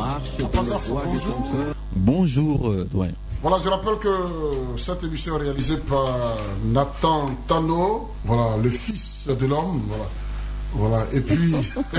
Bonjour, doyen. Voilà, je rappelle que cette émission est réalisée par Nathan Tano, voilà, le fils de l'homme, voilà, et puis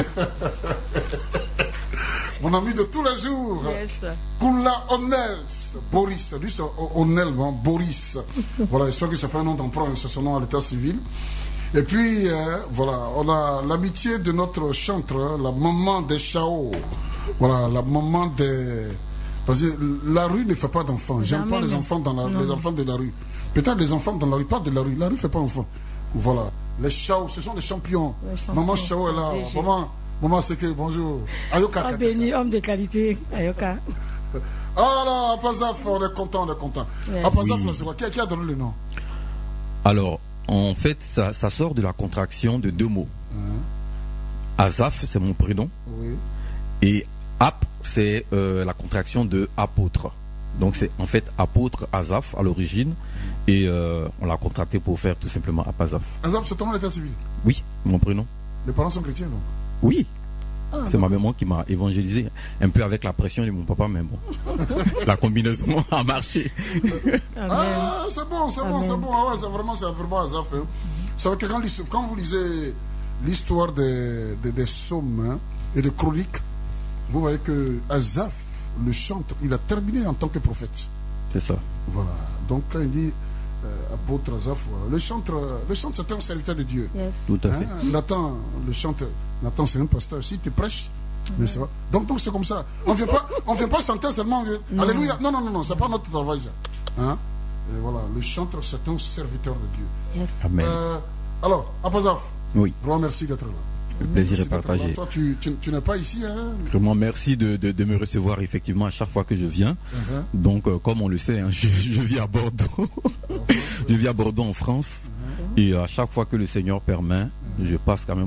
mon ami de tous les jours, yes. Kula Onels, Boris, lui c'est Onel, Boris, voilà, j'espère que c'est pas un nom d'emprunt, c'est son nom à l'état civil. Et puis, voilà, on a l'amitié de notre chantre, la maman des Chao, voilà, la maman des... Parce que la rue ne fait pas d'enfants. J'aime pas les enfants les enfants de la rue. Peut-être les enfants dans la rue, pas de la rue. La rue ne fait pas enfants. Voilà. Les Chao, ce sont les champions. Maman Chao est là. Maman Seke, bonjour. Ayoka. Ah, béni, homme de qualité. Ayoka. Ah là, Apazaf, on est content. Yes. Apazaf, oui. C'est quoi? Qui a donné le nom? Alors, en fait, ça sort de la contraction de deux mots. Azaf, c'est mon prénom. Oui. Et Ap, c'est la contraction de apôtre. Donc c'est en fait apôtre Azaf à l'origine. Et on l'a contracté pour faire tout simplement Apazaf. Azaf, c'est ton nom d'état civil? Oui, mon prénom. Les parents sont chrétiens donc? Oui. C'est ma maman qui m'a évangélisé, un peu avec la pression de mon papa, mais bon. La combinaison a marché. Ah, c'est bon. Ah ouais, c'est vraiment Azaf. Hein. C'est vrai que quand vous lisez l'histoire des psaumes, hein, et des chroniques, vous voyez que Azaf, le chantre, il a terminé en tant que prophète. C'est ça. Voilà. Donc quand il dit apôtre Azaf, voilà. Le chantre c'était un serviteur de Dieu. Yes. Tout à fait. Nathan, le chantre, Nathan c'est un pasteur. Si tu prêches, mais ça va. Donc c'est comme ça. On vient pas chanter seulement. Alléluia. Non, c'est pas notre travail ça. Hein? Et voilà, le chantre c'est un serviteur de Dieu. Yes. Amen. Alors, Apazaf. Oui. Vraiment merci d'être là. Le plaisir est partagé. Toi, tu n'es pas ici, hein? Vraiment, merci de me recevoir effectivement à chaque fois que je viens. Donc, comme on le sait, hein, je vis à Bordeaux. Je vis à Bordeaux en France. Et à chaque fois que le Seigneur permet, je passe quand même